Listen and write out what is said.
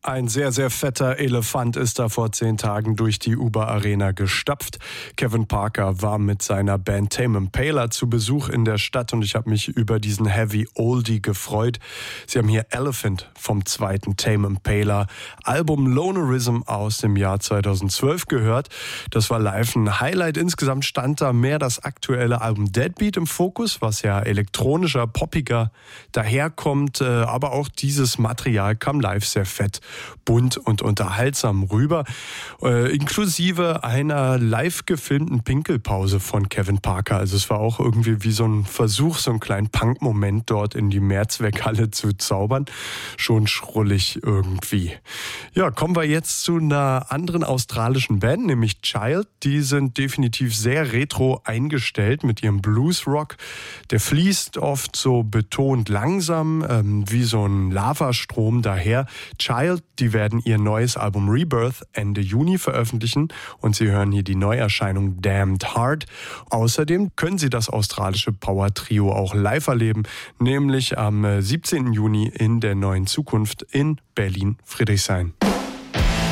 Ein sehr, sehr fetter Elefant ist da vor 10 Tagen durch die Uber Arena gestapft. Kevin Parker war mit seiner Band Tame Impala zu Besuch in der Stadt und ich habe mich über diesen Heavy Oldie gefreut. Sie haben hier Elephant vom zweiten Tame Impala Album Lonerism aus dem Jahr 2012 gehört. Das war live ein Highlight. Insgesamt stand da mehr das aktuelle Album Deadbeat im Fokus, was ja elektronischer, poppiger daherkommt, aber auch dieses Material kam live sehr fett, bunt und unterhaltsam rüber, inklusive einer live gefilmten Pinkelpause von Kevin Parker. Also es war auch irgendwie wie so ein Versuch, so einen kleinen Punk-Moment dort in die Mehrzweckhalle zu zaubern. Schon schrullig irgendwie. Ja, kommen wir jetzt zu einer anderen australischen Band, nämlich Child. Die sind definitiv sehr retro eingestellt mit ihrem Bluesrock. Der fließt oft so betont langsam, wie so ein Lavastrom daher. Child, die werden ihr neues Album Rebirth Ende Juni veröffentlichen und Sie hören hier die Neuerscheinung Damned Heart. Außerdem können Sie das australische Power-Trio auch live erleben, nämlich am 17. Juni in der Neuen Zukunft in Berlin-Friedrichshain.